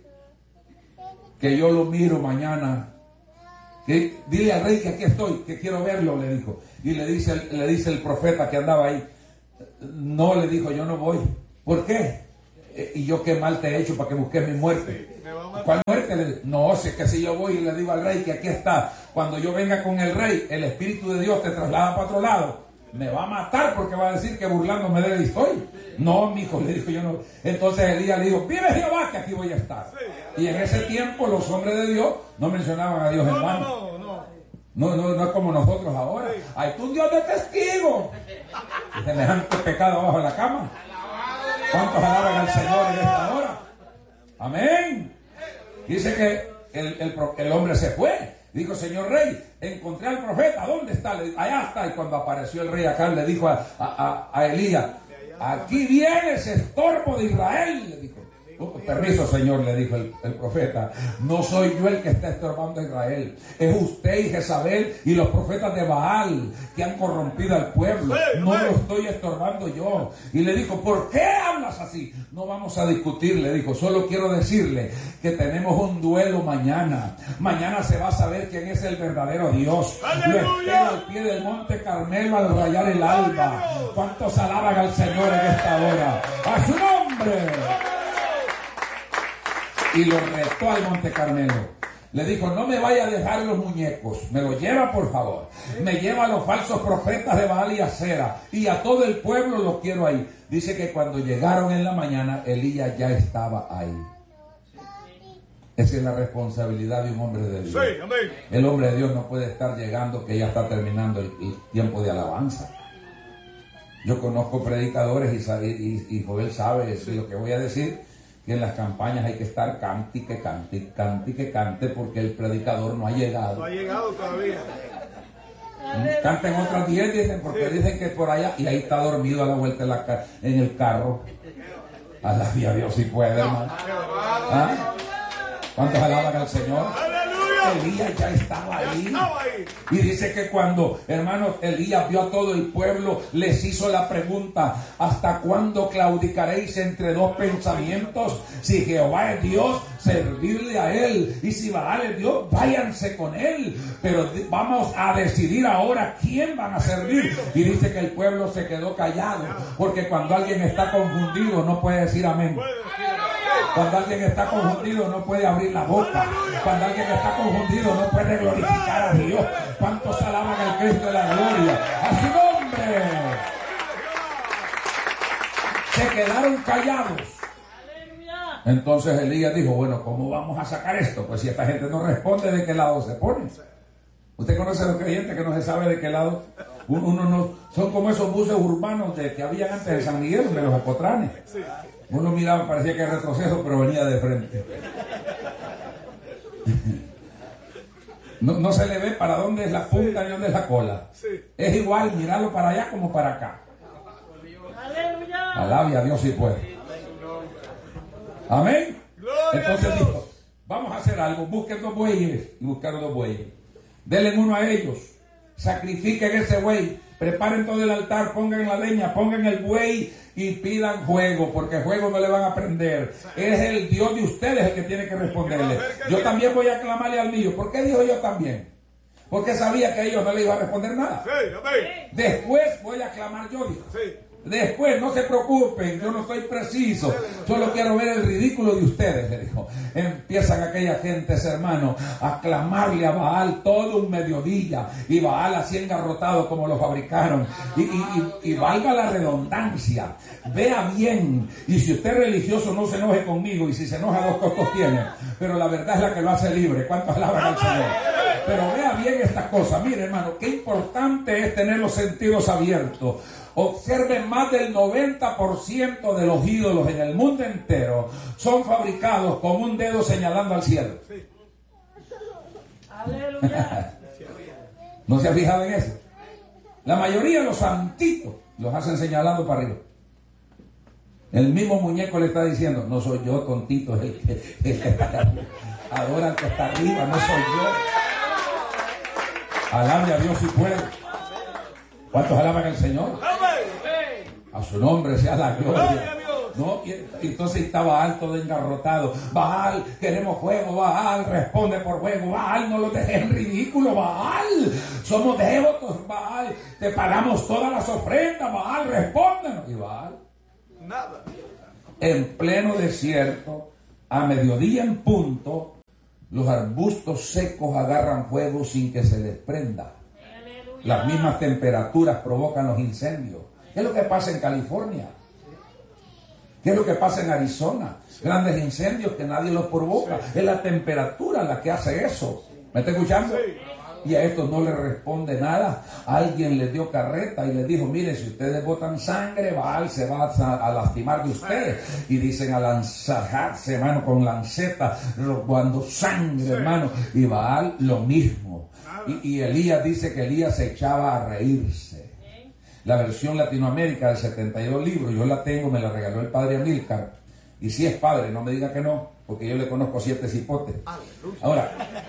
Speaker 1: que yo lo miro mañana. Dile al rey que aquí estoy, que quiero verlo, le dijo. Y le dice el profeta que andaba ahí, no, le dijo, yo no voy. ¿Por qué? ¿Y yo qué mal te he hecho para que busques mi muerte? ¿Cuál muerte? No, si es que si yo voy y le digo al rey que aquí está, cuando yo venga con el rey, el Espíritu de Dios te traslada para otro lado, me va a matar porque va a decir que burlándome de él estoy. No, mijo, le dijo, yo no. Entonces Elías le dijo, vive Jehová que aquí voy a estar. Y en ese tiempo los hombres de Dios no mencionaban a Dios en vano. No es como nosotros ahora. Hay un Dios de testigo. Semejante pecado bajo la cama. ¿Cuántos alaban al Señor en esta hora? Amén. Dice que el hombre se fue. Dijo, señor rey, encontré al profeta. ¿Dónde está? Allá está. Y cuando apareció el rey acá, le dijo a Elías, aquí viene ese estorbo de Israel. Le dijo, permiso, señor, le dijo el profeta, no soy yo el que está estorbando a Israel, es usted y Jezabel y los profetas de Baal que han corrompido al pueblo. No lo estoy estorbando yo. Y le dijo, ¿por qué hablas así? No vamos a discutir, le dijo, solo quiero decirle que tenemos un duelo mañana. Mañana se va a saber quién es el verdadero Dios. Lo espero al pie del monte Carmelo al rayar el alba. ¿Cuántos alaban al Señor en esta hora? ¡A su nombre! Y lo retó al Monte Carmelo. Le dijo, no me vaya a dejar los muñecos, me lo lleva por favor. Me lleva a los falsos profetas de Baal y Acera, y a todo el pueblo lo quiero ahí. Dice que cuando llegaron en la mañana, Elías ya estaba ahí. Esa es la responsabilidad de un hombre de Dios. El hombre de Dios no puede estar llegando que ya está terminando el tiempo de alabanza. Yo conozco predicadores y Joel sabe lo que voy a decir, que en las campañas hay que estar cante y que cante porque el predicador no ha llegado. No ha llegado todavía. Canten otras 10, dicen, porque dicen que por allá, y ahí está dormido a la vuelta en el carro. Alabe a Dios si puede, hermano. ¿Ah? ¿Cuántos alaban al Señor? ¡Aleluya! Elías ya estaba ahí. Y dice que cuando, hermanos, Elías vio a todo el pueblo, les hizo la pregunta: ¿hasta cuándo claudicaréis entre dos pensamientos? Si Jehová es Dios, servirle a Él, y si Baal es Dios, váyanse con Él. Pero vamos a decidir ahora quién van a servir. Y dice que el pueblo se quedó callado, porque cuando alguien está confundido no puede decir amén. Cuando alguien está confundido no puede abrir la boca. Cuando alguien está confundido no puede glorificar a Dios. ¿Cuántos alaban al Cristo de la gloria? ¡A su nombre! Se quedaron callados. Entonces Elías dijo: bueno, ¿cómo vamos a sacar esto? Pues si esta gente no responde, ¿de qué lado se pone? ¿Usted conoce a los creyentes que no se sabe de qué lado? Uno no, son como esos buses urbanos que habían antes de San Miguel, de los Acotranes. Uno miraba, parecía que era retroceso, pero venía de frente. No se le ve para dónde es la punta y dónde es la cola. Es igual mirarlo para allá como para acá. Alabe a Dios si puede. Amén. Entonces dijo: vamos a hacer algo. Busquen 2 bueyes. Y buscaron 2 bueyes. Denle uno a ellos. Sacrifiquen ese buey. Preparen todo el altar. Pongan la leña. Pongan el buey. Y pidan fuego. Porque fuego no le van a prender. Es el Dios de ustedes el que tiene que responderle. Yo también voy a clamarle al mío. ¿Por qué dijo yo también? Porque sabía que a ellos no le iba a responder nada. Después voy a clamar yo, dijo. Después, no se preocupen, yo no soy preciso, solo quiero ver el ridículo de ustedes, le dijo. Empiezan aquellas gentes, hermano, a clamarle a Baal todo un mediodía, y Baal así engarrotado como lo fabricaron, y valga la redundancia, vea bien, y si usted es religioso no se enoje conmigo, y si se enoja 2 costos tiene, pero la verdad es la que lo hace libre. ¿Cuántos alaban al Señor? Pero vea bien esta cosa. Mire, hermano, qué importante es tener los sentidos abiertos. Observen, más del 90% de los ídolos en el mundo entero son fabricados con un dedo señalando al cielo. Aleluya. ¿No se ha fijado en eso? La mayoría de los santitos los hacen señalando para arriba. El mismo muñeco le está diciendo: no soy yo, tontito, el que está arriba. Adora al que está arriba, no soy yo. Alabe a Dios si puede. ¿Cuántos alaban al Señor? A su nombre sea la gloria. ¿No? Y entonces estaba alto de engarrotado. Baal, queremos fuego. Baal, responde por fuego. Baal, no lo dejes en ridículo. Baal, somos devotos. Baal, te pagamos todas las ofrendas. Baal, respóndenos. Y Baal, nada. En pleno desierto, a mediodía en punto, los arbustos secos agarran fuego sin que se les prenda. Las mismas temperaturas provocan los incendios. ¿Qué es lo que pasa en California? ¿Qué es lo que pasa en Arizona? Grandes incendios que nadie los provoca. Es la temperatura la que hace eso. ¿Me está escuchando? Y a esto no le responde nada. Alguien les dio carreta y les dijo: miren, si ustedes botan sangre, Baal se va a lastimar de ustedes. Y dicen a lanzarse, hermano, con lanceta, robando sangre, hermano. Y Baal lo mismo. Y Elías dice que Elías se echaba a reírse. La versión Latinoamérica del 72 libros, yo la tengo, me la regaló el padre Amílcar. Y si es padre, no me diga que no, porque yo le conozco 7 cipotes. Ahora,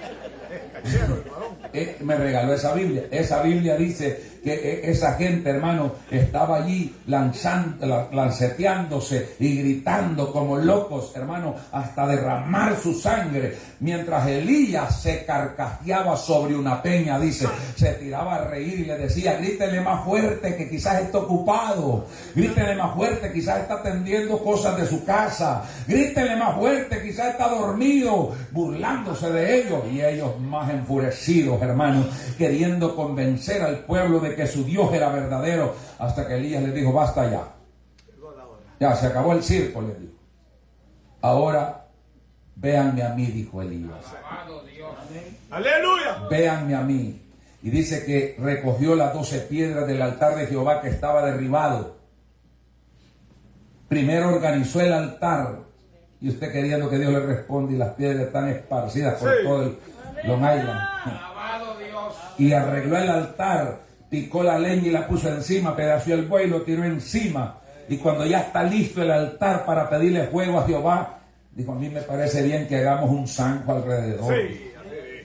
Speaker 1: me regaló esa Biblia. Esa Biblia dice que esa gente, hermano, estaba allí lanceteándose y gritando como locos, hermano, hasta derramar su sangre, mientras Elías se carcajeaba sobre una peña, dice, se tiraba a reír y le decía: grítele más fuerte, que quizás está ocupado, grítele más fuerte, quizás está atendiendo cosas de su casa, grítele más fuerte, quizás está dormido, burlándose de ellos. Y ellos más enfurecidos, hermanos, queriendo convencer al pueblo de que su Dios era verdadero, hasta que Elías le dijo: basta ya. Ya se acabó el circo, le dijo. Ahora véanme a mí, dijo Elías. Aleluya. Véanme a mí. Y dice que recogió las 12 piedras del altar de Jehová que estaba derribado. Primero organizó el altar. Y usted queriendo que Dios le responda, y las piedras están esparcidas por todo el Long Island. Y arregló el altar, picó la leña y la puso encima, pedació el buey y lo tiró encima. Y cuando ya está listo el altar para pedirle fuego a Jehová, dijo: a mí me parece bien que hagamos un zanjo alrededor.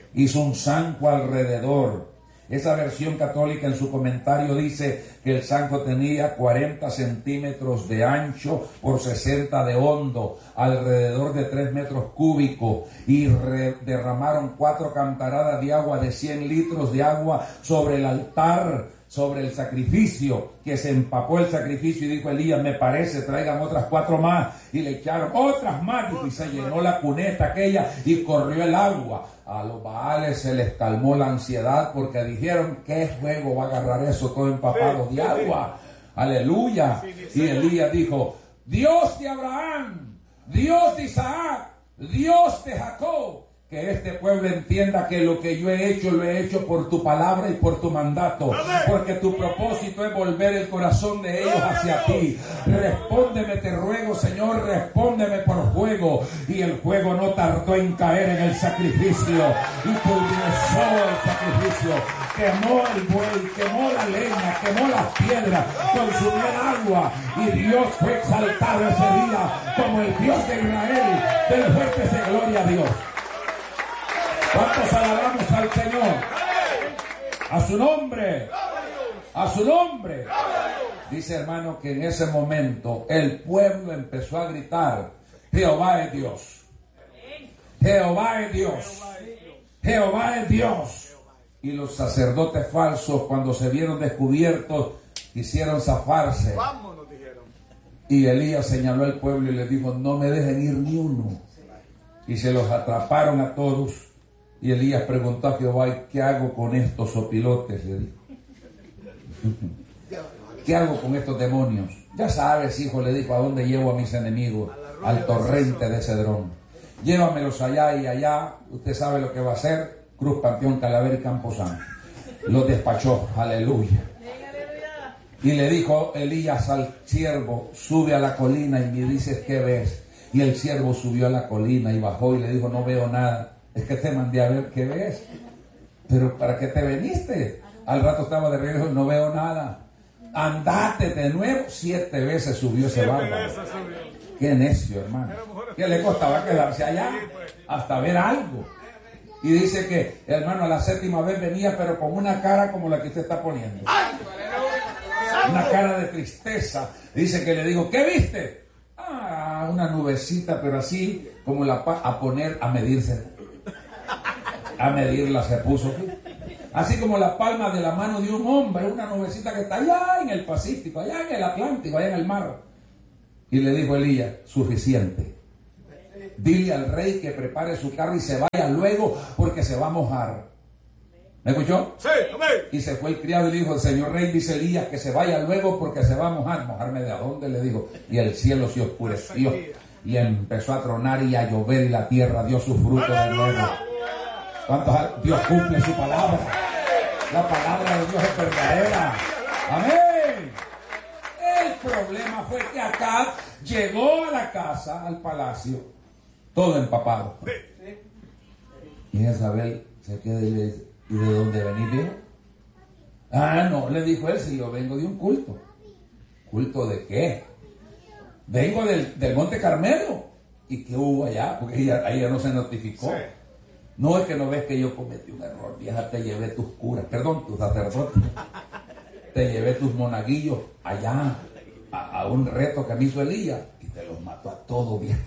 Speaker 1: hizo un zanco alrededor. Esa versión católica en su comentario dice que el zanco tenía 40 centímetros de ancho por 60 de hondo, alrededor de 3 metros cúbicos, y derramaron 4 cantaradas de agua de 100 litros de agua sobre el altar, sobre el sacrificio, que se empapó el sacrificio, y dijo Elías, me parece, traigan otras 4 más, y le echaron otras más, y se llenó la cuneta aquella y corrió el agua. A los Baales se les calmó la ansiedad porque dijeron, ¿qué juego va a agarrar eso todo empapado de agua? Aleluya. Y Elías dijo, Dios de Abraham, Dios de Isaac, Dios de Jacob, que este pueblo entienda que lo que yo he hecho, lo he hecho por tu palabra y por tu mandato. Porque tu propósito es volver el corazón de ellos hacia ti. Respóndeme, te ruego, Señor, respóndeme por fuego. Y el fuego no tardó en caer en el sacrificio. Y pulverizó el sacrificio. Quemó el buey, quemó la leña, quemó las piedras, consumió el agua. Y Dios fue exaltado ese día como el Dios de Israel. Del fuerte se gloria a Dios. ¿Cuántos alabamos al Señor? A su nombre. A su nombre. Dice, hermano, que en ese momento el pueblo empezó a gritar, Jehová es Dios. Jehová es Dios. Jehová es Dios. Y los sacerdotes falsos, cuando se vieron descubiertos, quisieron zafarse. Y Elías señaló al pueblo y les dijo, no me dejen ir ni uno. Y se los atraparon a todos. Y Elías preguntó a Jehová, ¿qué hago con estos sopilotes? Le dijo. ¿Qué hago con estos demonios? Ya sabes, hijo, le dijo, ¿a dónde llevo a mis enemigos? Al torrente de Cedrón. Llévamelos allá y allá. Usted sabe lo que va a hacer. Cruz, Panteón, Calavera y Camposanto. Los despachó. Aleluya. Y le dijo Elías al siervo, sube a la colina y me dices qué ves. Y el siervo subió a la colina y bajó y le dijo, no veo nada. Es que te mandé a ver qué ves. Pero ¿para qué te veniste? Al rato estaba de regreso y no veo nada. Andate de nuevo. 7 veces subió ese bárbaro. Qué necio, hermano. ¿Qué le costaba quedarse allá hasta ver algo? Y dice que, hermano, a la 7ª vez venía, pero con una cara como la que usted está poniendo. Una cara de tristeza. Dice que le digo, ¿qué viste? Ah, una nubecita, pero así como a medirse. A medirla se puso. Así como la palma de la mano de un hombre, una nubecita que está allá en el Pacífico, allá en el Atlántico, allá en el mar. Y le dijo Elías, suficiente. Dile al rey que prepare su carro y se vaya luego porque se va a mojar. ¿Me escuchó?
Speaker 3: Sí, amén.
Speaker 1: Y se fue el criado y le dijo, el señor rey, dice Elías, que se vaya luego porque se va a mojar. ¿Mojarme de a dónde? Le dijo. Y el cielo se oscureció y empezó a tronar y a llover y la tierra dio su fruto de nuevo. ¿Cuántos? Dios cumple su palabra. La palabra de Dios es verdadera. Amén. El problema fue que Acab llegó a la casa, al palacio, todo empapado. Y Jezabel se queda y le dice, ¿y de dónde venís, viejo? Ah, no, le dijo él, si yo vengo de un culto. ¿Culto de qué? Vengo del Monte Carmelo. ¿Y qué hubo allá? Porque ella no se notificó. Sí. No es que no ves que yo cometí un error, vieja, te llevé tus curas, perdón, tus sacerdotes. Te llevé tus monaguillos allá a un reto que me hizo Elías y te los mató a todos, vieja.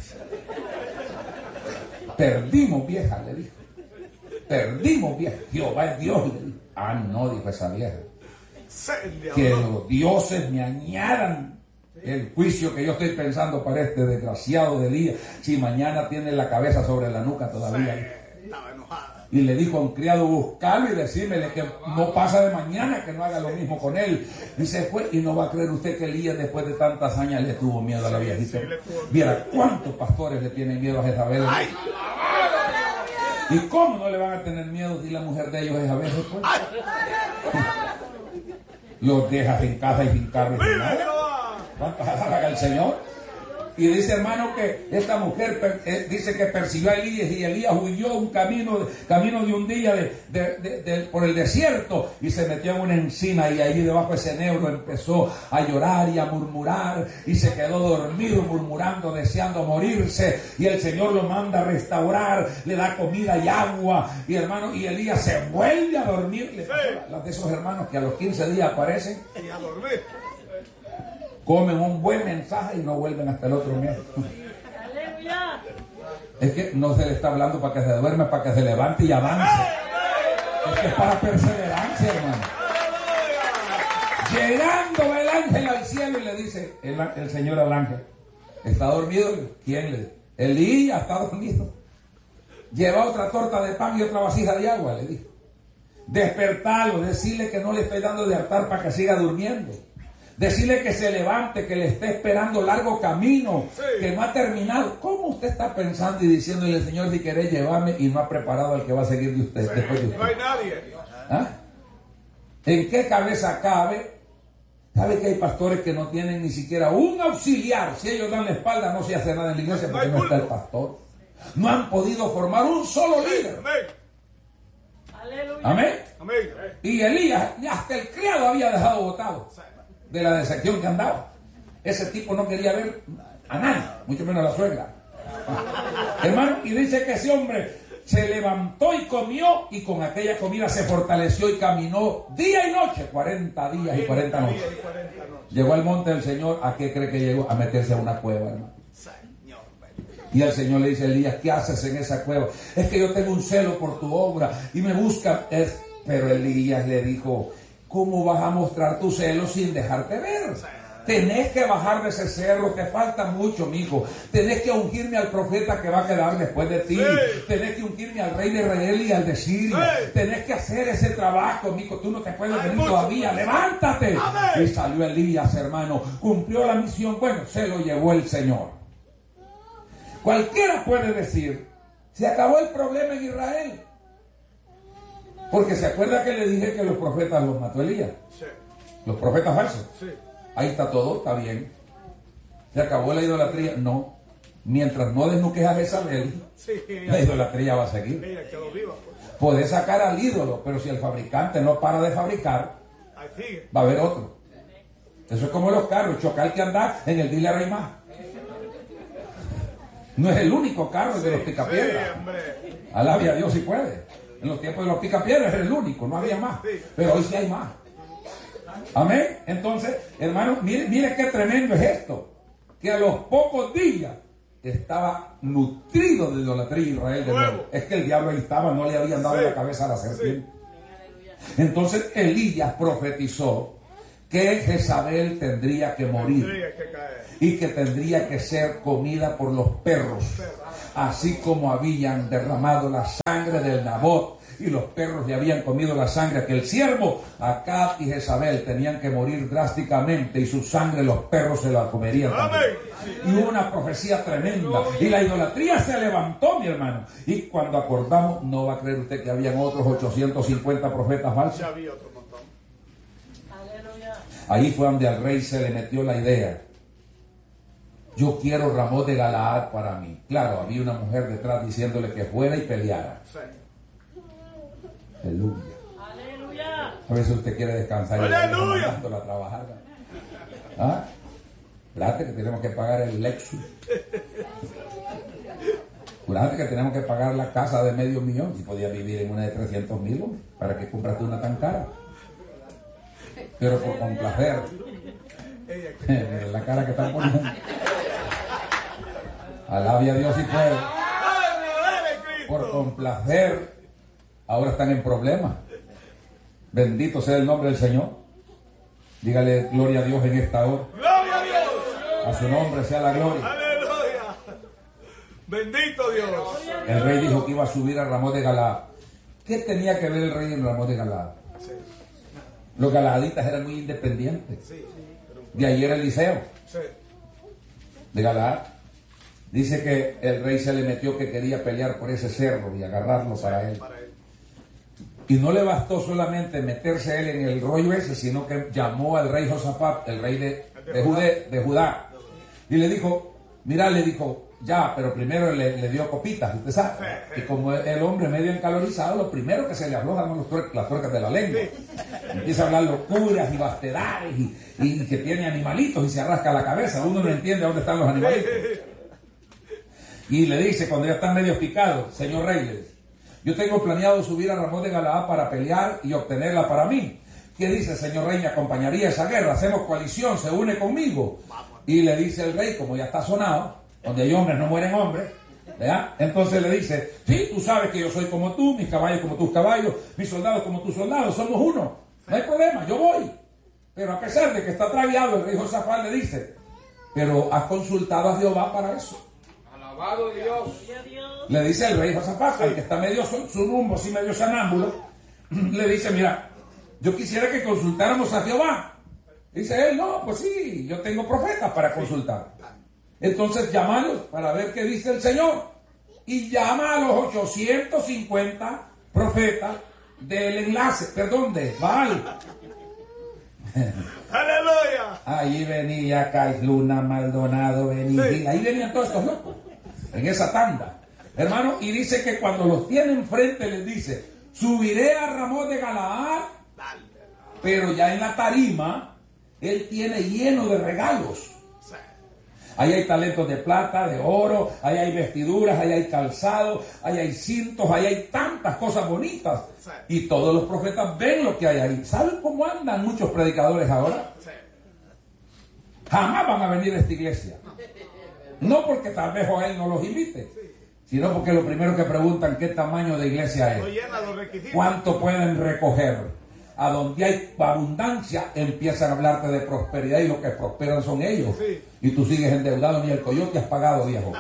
Speaker 1: Perdimos, vieja, le dijo. Perdimos, vieja. Jehová es Dios, le dijo. Ah, no, dijo esa vieja. Que los dioses me añadan el juicio que yo estoy pensando para este desgraciado de Elías. Si mañana tiene la cabeza sobre la nuca todavía. Y le dijo a un criado, buscarlo y decírmele que no pasa de mañana, que no haga lo mismo con él. Y se fue, y no va a creer usted que Elías después de tantas hazañas le tuvo miedo a la viejita. Viera cuántos pastores le tienen miedo a Jezabel. ¿Y cómo no le van a tener miedo si la mujer de ellos es Jezabel después? Los dejas en casa y sin carro y sin nada. ¿Cuántos alaban al Señor? Y dice, hermano, que esta mujer dice que persiguió a Elías, y Elías huyó un camino de un día por el desierto, y se metió en una encina, y allí debajo de ese enebro empezó a llorar y a murmurar, y se quedó dormido murmurando, deseando morirse. Y el Señor lo manda a restaurar, le da comida y agua, y hermano, y Elías se vuelve a dormir. Le pasó las de esos hermanos que a los 15 días aparecen
Speaker 3: Y a dormir.
Speaker 1: comen un buen mensaje y no vuelven hasta el otro mes. Es que no se le está hablando para que se duerma, para que se levante y avance. Es que es para perseverancia, hermano. Llegando el ángel al cielo y le dice el Señor al ángel, ¿está dormido? ¿Quién le dice? Elías está dormido. Lleva otra torta de pan y otra vasija de agua, le dijo. Despertalo, decirle que no le estoy dando de hartar para que siga durmiendo. Decirle que se levante, que le esté esperando largo camino, que no ha terminado. ¿Cómo usted está pensando y diciéndole al Señor, si querés llevarme, y no ha preparado al que va a seguir de usted, después de usted?
Speaker 3: No hay nadie.
Speaker 1: ¿Ah? ¿En qué cabeza cabe? ¿Sabe que hay pastores que no tienen ni siquiera un auxiliar? Si ellos dan la espalda, no se hace nada en la iglesia porque no está el pastor. No han podido formar un solo líder. Amén.
Speaker 3: Amén.
Speaker 1: Y Elías, hasta el criado había dejado botado de la decepción que andaba. Ese tipo no quería ver a nadie, mucho menos a la suegra. Hermano, y dice que ese hombre se levantó y comió, y con aquella comida se fortaleció y caminó día y noche, 40 días y 40 noches. Llegó al monte del Señor. ¿A qué cree que llegó? A meterse a una cueva, hermano. Y el Señor le dice a Elías, ¿qué haces en esa cueva? Es que yo tengo un celo por tu obra y me busca. Pero Elías le dijo, ¿cómo vas a mostrar tu celo sin dejarte ver? Tenés que bajar de ese cerro, te falta mucho, mijo. Tenés que ungirme al profeta que va a quedar después de ti. Tenés que ungirme al rey de Israel y al de Siria. Tenés que hacer ese trabajo, mijo. Tú no te puedes venir todavía. ¡Levántate! Y salió Elías, hermano. Cumplió la misión. Bueno, se lo llevó el Señor. Cualquiera puede decir, se acabó el problema en Israel. Porque se acuerda que le dije que los profetas los mató Elías.
Speaker 3: Sí.
Speaker 1: Los profetas falsos.
Speaker 3: Sí.
Speaker 1: Ahí está todo, está bien. ¿Se acabó la idolatría? No. Mientras no desnuques a Jezabel, la idolatría va a seguir.
Speaker 3: Ella quedó viva.
Speaker 1: Podés sacar al ídolo, pero si el fabricante no para de fabricar, va a haber otro. Eso es como los carros, chocar que anda en el dealer hay más. No es el único carro de los picapiedras. Alabe a Dios si puede. En los tiempos de los picapiedras era el único, no había más. Pero hoy sí hay más. Amén. Entonces, hermano, mire qué tremendo es esto. Que a los pocos días estaba nutrido de idolatría Israel de nuevo. Es que el diablo ahí estaba, no le habían dado la cabeza a la serpiente. Entonces Elías profetizó que Jezabel tendría que morir y que tendría que ser comida por los perros, así como habían derramado la sangre del Nabot y los perros le habían comido la sangre, que el siervo Acab y Jezabel tenían que morir drásticamente y su sangre los perros se la comerían también. Y hubo una profecía tremenda y la idolatría se levantó, mi hermano. Y cuando acordamos, no va a creer usted que habían otros 850 profetas falsos. Ahí fue donde al rey se le metió la idea. Yo quiero Ramón de Galaad para mí. Claro, había una mujer detrás diciéndole que fuera y peleara. Aleluya. A veces usted quiere descansar y mandándola a trabajar. ¿Ah? Fíjate que tenemos que pagar el Lexus. Fíjate que tenemos que pagar la casa de $500,000. Si podía vivir en una de 300,000, ¿para qué compraste una tan cara? Pero por complacer. Mira la cara que están poniendo. Alabe a Dios si puede. Por complacer, ahora están en problemas. Bendito sea el nombre del Señor. Dígale gloria a Dios en esta hora.
Speaker 3: ¡Gloria a Dios!
Speaker 1: A su nombre sea la gloria.
Speaker 3: ¡Aleluya! ¡Bendito Dios!
Speaker 1: El rey dijo que iba a subir a Ramón de Galaad. ¿Qué tenía que ver el rey en Ramón de Galaad? Los galaaditas eran muy independientes. De ahí era Eliseo. De Galaad. Dice que el rey se le metió que quería pelear por ese cerro y agarrarlo para él. Y no le bastó solamente meterse él en el rollo ese, sino que llamó al rey Josafat, el rey de Judá, y le dijo, Mira, le dijo, ya, pero primero le dio copitas, usted sabe. Y como el hombre medio encalorizado, lo primero que se le aflojan son las tuercas de la lengua. Empieza a hablar locuras y vastedades y que tiene animalitos y se arrasca la cabeza. Uno no entiende dónde están los animalitos. Y le dice, cuando ya están medio picados, señor rey, le dice, yo tengo planeado subir a Ramón de Galaad para pelear y obtenerla para mí. ¿Qué dice, señor rey? Me acompañaría a esa guerra, hacemos coalición, se une conmigo. Y le dice el rey, como ya está sonado, donde hay hombres no mueren hombres, ¿verdad? Entonces le dice, sí, tú sabes que yo soy como tú, mis caballos como tus caballos, mis soldados como tus soldados, somos uno, no hay problema, yo voy. Pero a pesar de que está atraviado, el rey Josafat le dice, pero has consultado a Jehová para eso.
Speaker 2: Alabado Dios.
Speaker 1: Le dice el rey Josafat, al que está medio su rumbo, así medio sanámbulo, le dice, mira, yo quisiera que consultáramos a Jehová. Dice él, no, pues sí, yo tengo profetas para consultar. Entonces llámalos para ver qué dice el Señor. Y llama a los 850 profetas del enlace, perdón, de Baal.
Speaker 3: ¡Aleluya!
Speaker 1: Ahí venía Cais Luna, Maldonado, Benigil, ahí venían todos estos locos, en esa tanda. Hermano, y dice que cuando los tiene enfrente les dice, subiré a Ramón de Galaad, pero ya en la tarima, él tiene lleno de regalos. Ahí hay talentos de plata, de oro, ahí hay vestiduras, ahí hay calzado, ahí hay cintos, ahí hay tantas cosas bonitas. Y todos los profetas ven lo que hay ahí. ¿Saben cómo andan muchos predicadores ahora? Jamás van a venir a esta iglesia. No porque tal vez Joel no los invite, sino porque lo primero que preguntan, ¿qué tamaño de iglesia es? ¿Cuánto pueden recoger? A donde hay abundancia empiezan a hablarte de prosperidad y lo que prosperan son ellos. Y tú sigues endeudado, ni el coyote has pagado, viejo.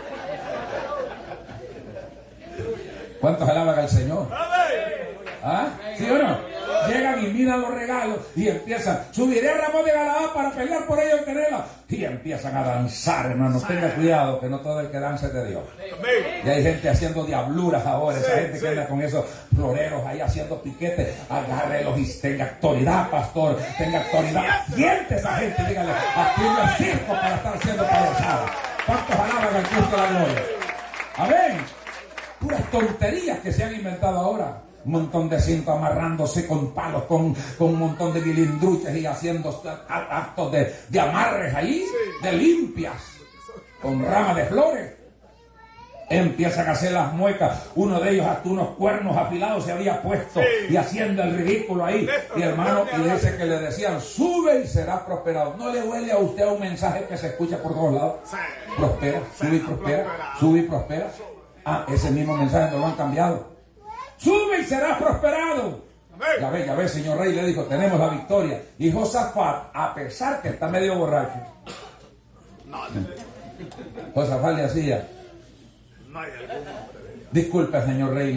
Speaker 1: ¿Cuántos alaban al Señor? ¿Ah? ¿Sí o no? Llegan y miran los regalos y empiezan, subiré a Ramón de Galaad para pelear por ellos y tenerla. Y empiezan a danzar, hermano. Tenga cuidado, que no todo el que danza es de Dios. Y hay gente haciendo diabluras ahora, esa gente que anda con esos floreros ahí haciendo piquetes. Agárrelos y tenga autoridad, pastor. Tenga autoridad. Siente esa gente, dígale, active el circo para estar haciendo payasada. ¿Cuántos alaban al Cristo de la gloria? Amén. Puras tonterías que se han inventado ahora. Un montón de cintos amarrándose con palos, con un montón de bilindruches y haciendo actos de amarres ahí, de limpias, con ramas de flores. Empiezan a hacer las muecas. Uno de ellos hasta unos cuernos afilados se había puesto y haciendo el ridículo ahí. Y hermano, y dice que le decían, sube y serás prosperado. ¿No le huele a usted a un mensaje que se escucha por todos lados? Prospera, sube y prospera, sube y prospera. Ah, ese mismo mensaje no lo han cambiado. Sube y serás prosperado. Ya ve, señor rey, le dijo, tenemos la victoria. Y Josafat, a pesar que está medio borracho, Josafat le hacía, disculpe, señor rey,